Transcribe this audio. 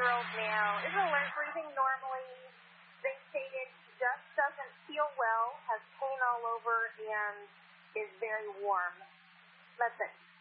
2-year-old now is alert, breathing normally. They stated just doesn't feel well, has pain all over, and is very warm. That's it.